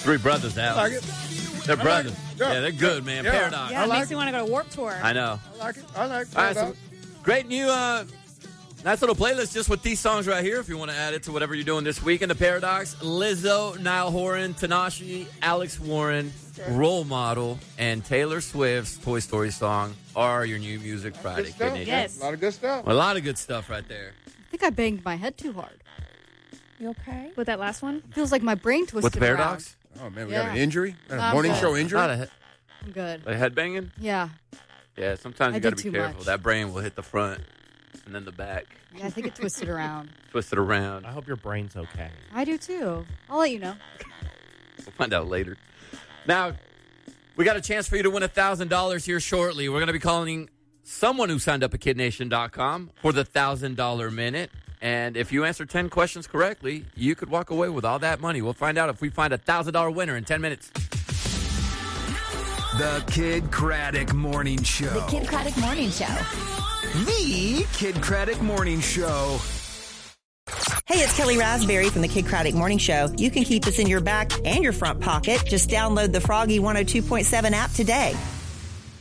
Three brothers, Alex. I like it. They're brothers. Yeah. Yeah, they're good, man. Yeah. Paradox. Yeah, it like makes me want to go to Warp Tour. I know. I like it. I like it. All right, so great new, nice little playlist just with these songs right here if you want to add it to whatever you're doing this week in the Paradox. Lizzo, Niall Horan, Tanashi, Alex Warren, Role Model, and Taylor Swift's Toy Story song are your new Music Friday. Good stuff. Kid Nation. Yes. A lot of good stuff. A lot of good stuff right there. I think I banged my head too hard. You okay? With that last one? Feels like my brain twisted With the Paradox? Oh, man, we Yeah. got an injury? A I'm morning good. show injury? Not around. I'm good. a head banging? Yeah. Yeah, sometimes I you got to did be too careful. much. That brain will hit the front and then the back. Yeah, I think it twisted around. Twist it around. I hope your brain's okay. I do too. I'll let you know. We'll find out later. Now, we got a chance for you to win $1,000 here shortly. We're going to be calling someone who signed up at KidNation.com for the $1,000 minute. And if you answer 10 questions correctly, you could walk away with all that money. We'll find out if we find a $1,000 winner in 10 minutes. The Kid Craddock Morning Show. The Kid Craddock Morning Show. The Kid Craddock Morning Show. Hey, it's Kelly Raspberry from the Kid Craddock Morning Show. You can keep us in your back and your front pocket. Just download the Froggy 102.7 app today.